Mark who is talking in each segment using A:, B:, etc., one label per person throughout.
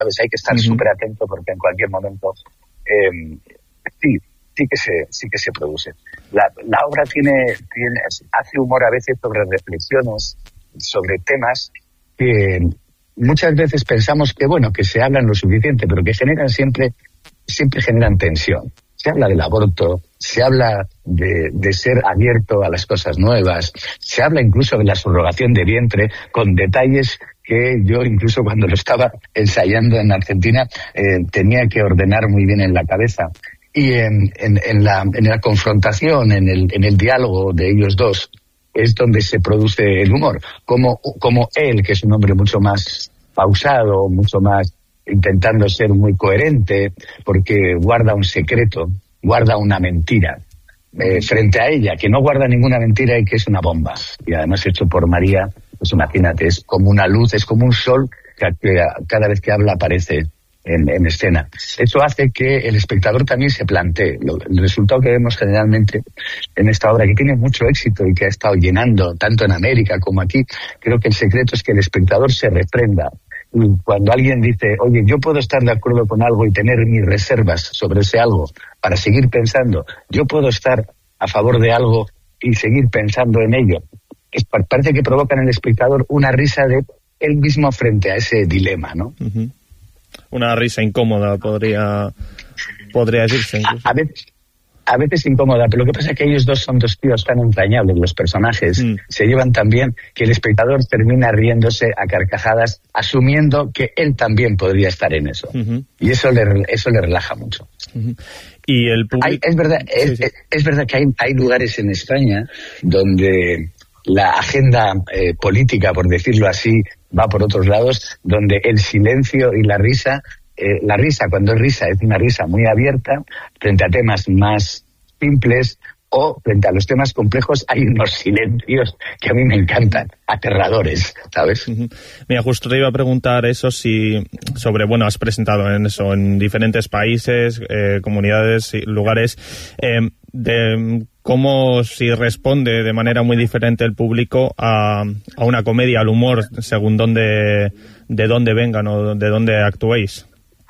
A: ¿sabes? Hay que estar súper atento porque en cualquier momento sí que se produce. La obra hace humor a veces sobre reflexiones, sobre temas que muchas veces pensamos que se hablan lo suficiente, pero que siempre generan tensión. Se habla del aborto, se habla de ser abierto a las cosas nuevas, se habla incluso de la subrogación de vientre, con detalles que yo incluso cuando lo estaba ensayando en Argentina tenía que ordenar muy bien en la cabeza. Y en la confrontación, en el diálogo de ellos dos, es donde se produce el humor. Como él, que es un hombre mucho más pausado, mucho más intentando ser muy coherente, porque guarda un secreto, guarda una mentira, frente a ella, que no guarda ninguna mentira y que es una bomba. Y además hecho por María, pues imagínate, es como una luz, es como un sol que cada vez que habla aparece en escena. Eso hace que el espectador también se plantee. El resultado que vemos generalmente en esta obra, que tiene mucho éxito y que ha estado llenando tanto en América como aquí, creo que el secreto es que el espectador se reprenda. Y cuando alguien dice, oye, yo puedo estar de acuerdo con algo y tener mis reservas sobre ese algo para seguir pensando, yo puedo estar a favor de algo y seguir pensando en ello, parece que provoca en el espectador una risa de él mismo frente a ese dilema, ¿no? Uh-huh.
B: Una risa incómoda, podría decirse incluso.
A: A veces incómoda, pero lo que pasa es que ellos dos son dos tíos tan entrañables, los personajes, se llevan tan bien que el espectador termina riéndose a carcajadas, asumiendo que él también podría estar en eso. Uh-huh. Y eso le relaja mucho.
B: Uh-huh. Y el público...
A: Es verdad que hay lugares en España donde la agenda política, por decirlo así, va por otros lados, donde el silencio y la risa, cuando es risa, es una risa muy abierta, frente a temas más simples, o frente a los temas complejos hay unos silencios que a mí me encantan, aterradores, ¿sabes?
B: Uh-huh. Mira, justo te iba a preguntar eso, has presentado en diferentes países, comunidades, lugares, de cómo si responde de manera muy diferente el público a una comedia, al humor, según de dónde vengan o de dónde actuéis.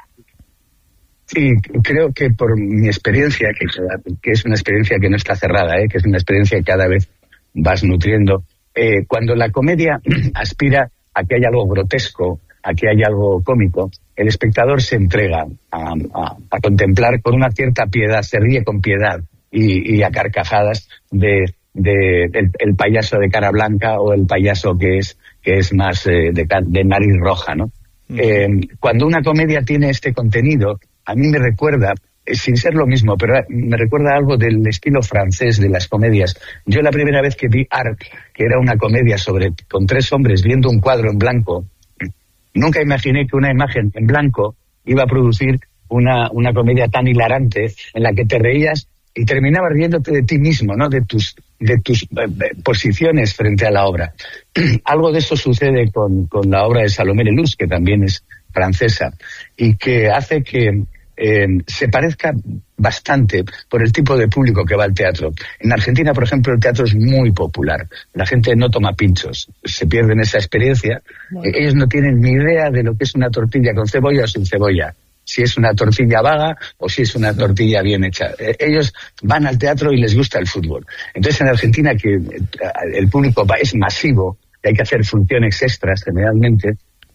A: Sí, creo que por mi experiencia, que es una experiencia que no está cerrada, que es una experiencia que cada vez vas nutriendo, cuando la comedia aspira a que haya algo grotesco, a que haya algo cómico, el espectador se entrega a contemplar con una cierta piedad, se ríe con piedad y a carcajadas del payaso de cara blanca o el payaso que es más de nariz roja, ¿no? Cuando una comedia tiene este contenido, a mí me recuerda, sin ser lo mismo, pero me recuerda algo del estilo francés de las comedias. Yo la primera vez que vi Arc, que era una comedia con tres hombres viendo un cuadro en blanco, nunca imaginé que una imagen en blanco iba a producir una comedia tan hilarante en la que te reías y terminabas riéndote de ti mismo, ¿no? De tus posiciones frente a la obra. Algo de eso sucede con la obra de Salomé Lelouch, que también es francesa, y que hace que se parezca bastante por el tipo de público que va al teatro. En Argentina, por ejemplo, el teatro es muy popular. La gente no toma pinchos, se pierden esa experiencia. Ellos no tienen ni idea de lo que es una tortilla con cebolla o sin cebolla, si es una tortilla vaga o si es una tortilla bien hecha. Ellos van al teatro y les gusta el fútbol. Entonces, en Argentina, que el público es masivo y hay que hacer funciones extras generalmente,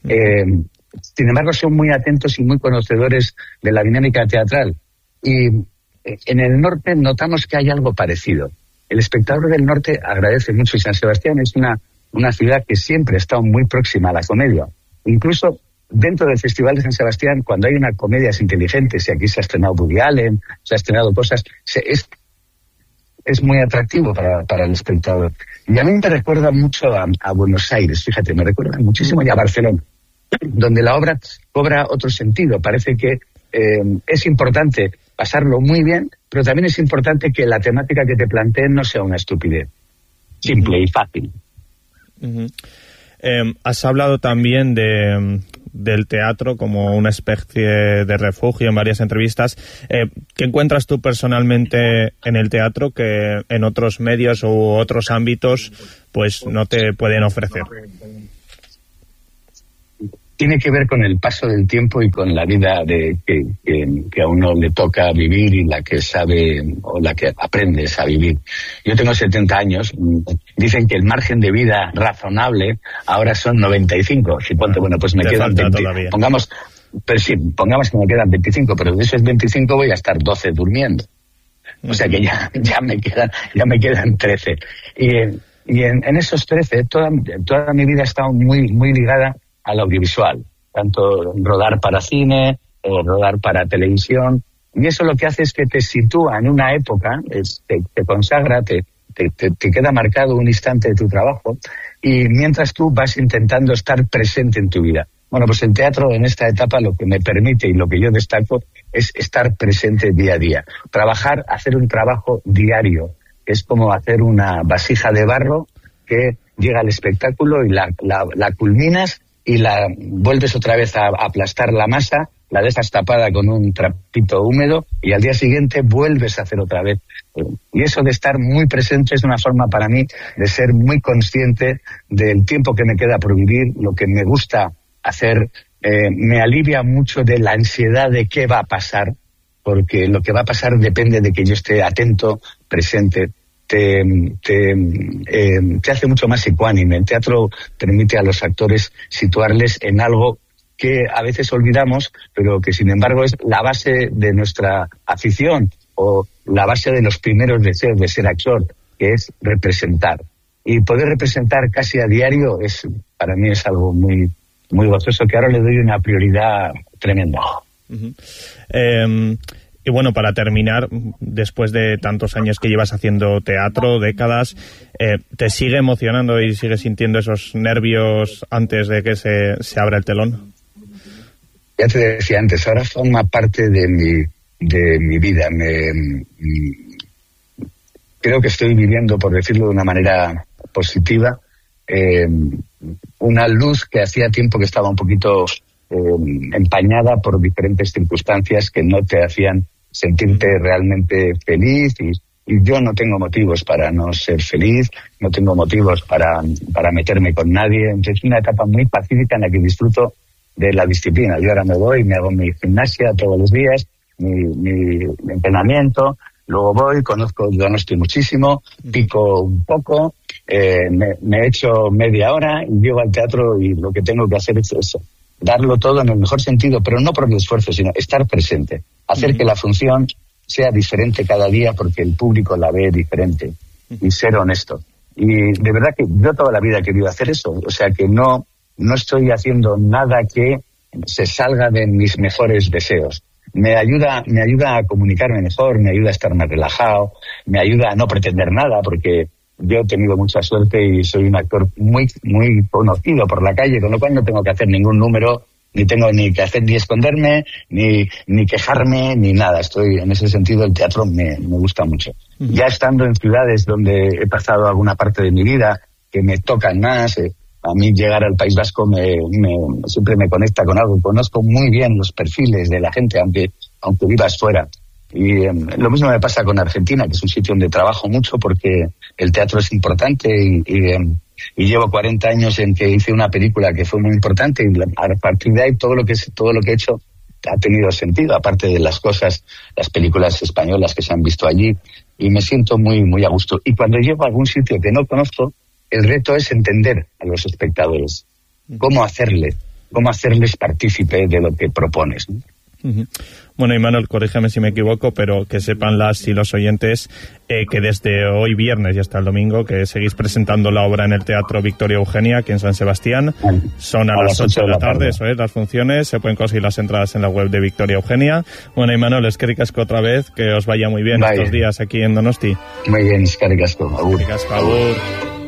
A: sin embargo, son muy atentos y muy conocedores de la dinámica teatral. Y en el norte notamos que hay algo parecido. El espectador del norte agradece mucho, y San Sebastián es una ciudad que siempre ha estado muy próxima a la comedia. Incluso dentro del Festival de San Sebastián, cuando hay una comedias inteligentes, y aquí se ha estrenado Woody Allen, se ha estrenado cosas, es muy atractivo para el espectador. Y a mí me recuerda mucho a Buenos Aires, fíjate, me recuerda muchísimo y a Barcelona, donde la obra cobra otro sentido. Parece que es importante pasarlo muy bien, pero también es importante que la temática que te planteen no sea una estupidez, simple y fácil.
B: Uh-huh. Has hablado también del teatro como una especie de refugio en varias entrevistas. ¿Qué encuentras tú personalmente en el teatro que en otros medios u otros ámbitos pues no te pueden ofrecer?
A: tiene que ver con el paso del tiempo y con la vida que a uno le toca vivir y la que sabe o la que aprendes a vivir. Yo tengo 70 años, dicen que el margen de vida razonable ahora son 95. Si ponte, bueno, pues me quedan 20. Pongamos que me quedan 25, pero de esos 25 voy a estar 12 durmiendo. O sea que ya me quedan 13. Y en esos 13, toda mi vida ha estado muy, muy ligada al audiovisual, tanto rodar para cine, rodar para televisión, y eso lo que hace es que te sitúa en una época, te consagra, te queda marcado un instante de tu trabajo, y mientras tú vas intentando estar presente en tu vida. Bueno, pues el teatro en esta etapa lo que me permite y lo que yo destaco es estar presente día a día, hacer un trabajo diario, es como hacer una vasija de barro que llega al espectáculo y la culminas y la vuelves otra vez a aplastar la masa, la dejas tapada con un trapito húmedo y al día siguiente vuelves a hacer otra vez. Y eso de estar muy presente es una forma para mí de ser muy consciente del tiempo que me queda por vivir, lo que me gusta hacer, me alivia mucho de la ansiedad de qué va a pasar, porque lo que va a pasar depende de que yo esté atento, presente. Te hace mucho más ecuánime. El teatro permite a los actores situarles en algo que a veces olvidamos, pero que sin embargo es la base de nuestra afición o la base de los primeros deseos de ser actor, que es representar. Y poder representar casi a diario para mí es algo muy, muy gozoso, que ahora le doy una prioridad tremenda.
B: Uh-huh. Y bueno, para terminar, después de tantos años que llevas haciendo teatro, décadas, ¿te sigue emocionando y sigues sintiendo esos nervios antes de que se abra el telón?
A: Ya te decía antes, ahora forma parte de mi vida. Creo que estoy viviendo, por decirlo de una manera positiva, una luz que hacía tiempo que estaba un poquito empañada por diferentes circunstancias que no te hacían sentirte realmente feliz, y yo no tengo motivos para no ser feliz, no tengo motivos para meterme con nadie. Entonces es una etapa muy pacífica en la que disfruto de la disciplina. Yo ahora me voy, me hago mi gimnasia todos los días, mi entrenamiento, luego voy, conozco Donosti muchísimo, pico un poco, me echo media hora y llego al teatro, y lo que tengo que hacer es eso, darlo todo en el mejor sentido, pero no por el esfuerzo, sino estar presente, hacer que la función sea diferente cada día porque el público la ve diferente, y ser honesto. Y de verdad que yo toda la vida he querido hacer eso, o sea que no estoy haciendo nada que se salga de mis mejores deseos. Me ayuda a comunicarme mejor, me ayuda a estar más relajado, me ayuda a no pretender nada, porque yo he tenido mucha suerte y soy un actor muy, muy conocido por la calle, con lo cual no tengo que hacer ningún número, ni tengo ni que hacer ni esconderme, ni quejarme, ni nada. En ese sentido, el teatro me gusta mucho. Uh-huh. Ya estando en ciudades donde he pasado alguna parte de mi vida que me tocan más, a mí llegar al País Vasco siempre me conecta con algo. Conozco muy bien los perfiles de la gente, aunque vivas fuera. Y lo mismo me pasa con Argentina, que es un sitio donde trabajo mucho porque el teatro es importante, y llevo 40 años en que hice una película que fue muy importante, y a partir de ahí todo lo que he hecho ha tenido sentido, aparte de las películas españolas que se han visto allí, y me siento muy, muy a gusto. Y cuando llego a algún sitio que no conozco, el reto es entender a los espectadores, cómo hacerles partícipe de lo que propones, ¿no?
B: Uh-huh. Bueno, Imanol, corrígeme si me equivoco, pero que sepan las y los oyentes que desde hoy viernes y hasta el domingo que seguís presentando la obra en el Teatro Victoria Eugenia, aquí en San Sebastián. Son a las 8 de la tarde, eso es, las funciones. Se pueden conseguir las entradas en la web de Victoria Eugenia. Bueno, Imanol, eskerrik asko otra vez, que os vaya muy bien estos días aquí en Donosti.
A: Muy bien, eskerrik asko, agur.
B: Eskerrik asko, agur.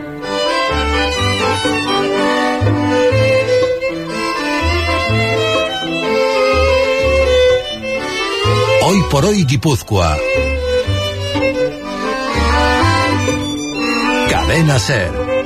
C: Hoy por hoy Guipúzcoa. Cadena SER.